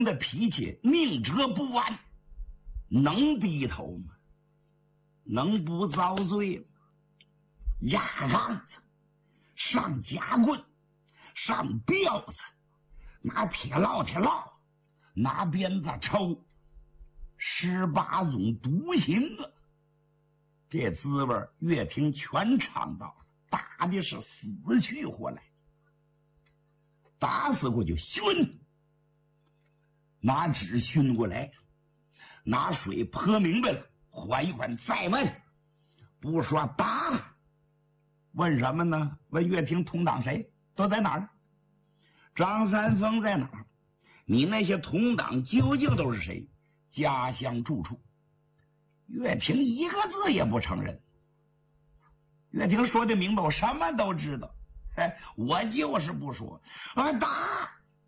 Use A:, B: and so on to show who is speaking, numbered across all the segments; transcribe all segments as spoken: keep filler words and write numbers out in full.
A: 的脾气宁折不弯，能低头吗？能不遭罪吗？压杠子，上夹棍，上吊子，拿铁烙铁烙，拿鞭子抽，十八种毒刑啊！这滋味岳平全尝到了，打的是死去活来，打死过就熏，拿纸熏过来，拿水泼明白了，缓一缓再问，不说打，问什么呢？问岳平同党谁都在哪儿？张三丰在哪儿？你那些同党究竟都是谁？家乡住处？岳平一个字也不承认。岳平说的明白，我什么都知道，哎，我就是不说啊！打！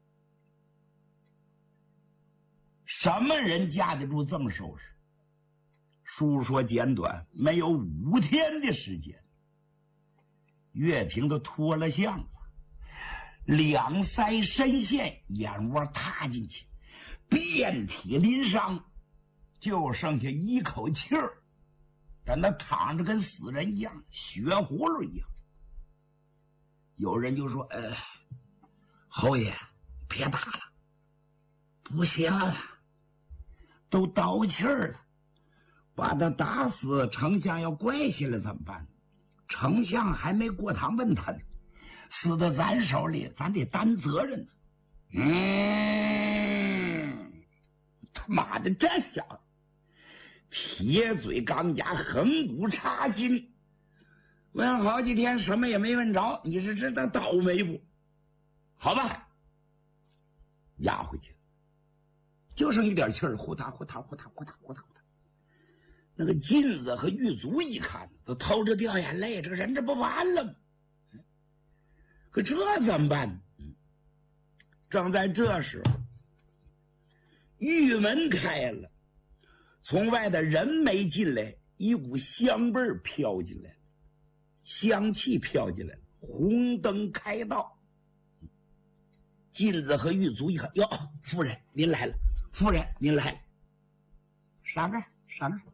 A: 什么人架得住这么收拾？书说简短，没有五天的时间，岳平都脱了相了，两腮深陷，眼窝踏进去，遍体鳞伤，就剩下一口气儿，在那躺着跟死人一样，血葫芦一样。有人就说：“呃，侯爷，别打了，不行了，都倒气儿了，把他打死，丞相要怪下来怎么办？丞相还没过堂问他呢，死在咱手里，咱得担责任呢。”嗯，他妈的，这小子铁嘴钢牙，横骨插心，问好几天什么也没问着，你是知道倒霉不？好吧，压回去，就剩一点气儿，呼嗒呼嗒呼嗒呼嗒呼嗒呼嗒。那个金子和狱卒一看，都偷着掉眼泪，这个人这不完了吗？可这怎么办？正在这时候，狱门开了，从外的人没进来，一股香味儿飘进来，香气飘进来，红灯开道。金子和狱卒一看，哟，夫人您来了，夫人您来了，上这儿上这儿。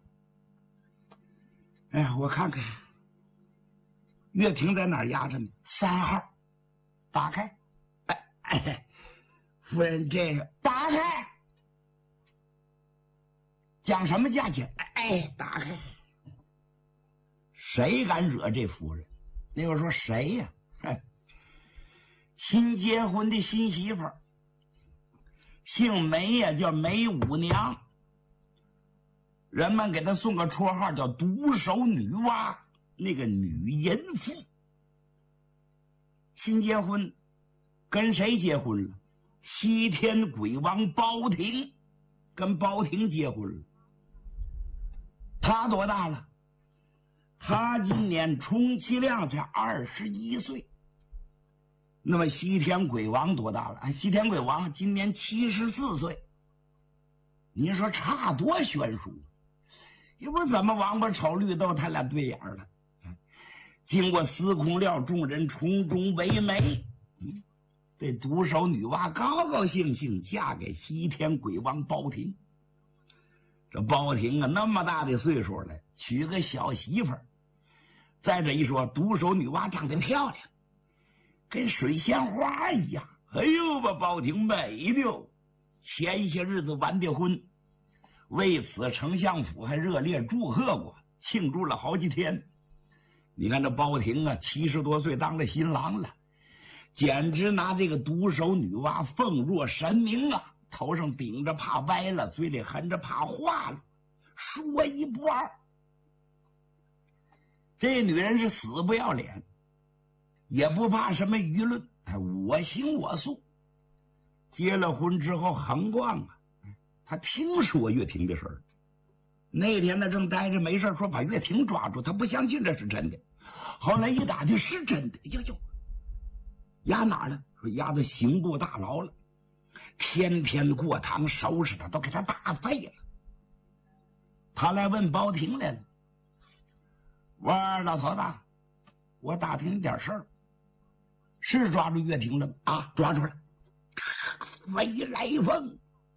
A: 哎呀，我看看，岳平在哪儿压着呢？三号，打开。哎哎，夫人这个打开，讲什么价钱？哎，打开。谁敢惹这夫人？那个说谁呀、啊？新结婚的新媳妇儿，姓梅呀，叫梅五娘。人们给她送个绰号叫独手女娲，那个女淫妇。新结婚，跟谁结婚了？西天鬼王包廷，跟包廷结婚了。他多大了？他今年充其量才二十一岁。那么西天鬼王多大了？西天鬼王今年七十四岁。你说差多悬殊？也不怎么王八瞅绿豆，他俩对眼了。经过司空廖众人从中为媒，这独手女娲高高兴兴嫁给西天鬼王包廷。这包廷啊，那么大的岁数了，娶个小媳妇儿。再这一说，独手女娲长得漂亮，跟水仙花一样。哎呦，把包廷美的，前些日子完的婚。为此丞相府还热烈祝贺过，庆祝了好几天。你看这包廷啊，七十多岁当了新郎了，简直拿这个独手女娲奉若神明啊！头上顶着怕歪了，嘴里含着怕化了，说一不二。这女人是死不要脸，也不怕什么舆论，我行我素。结了婚之后横逛啊，他听说岳平的事儿。那天呢正待着没事，说把岳平抓住，他不相信这是真的。后来一打听是真的，哟哟，押哪儿了？说押到刑部大牢了，天天过堂收拾他，都给他打废了。他来问包廷来了，我说老头子，我打听你点事儿，是抓住岳平了吗？啊，抓住了。飞来风，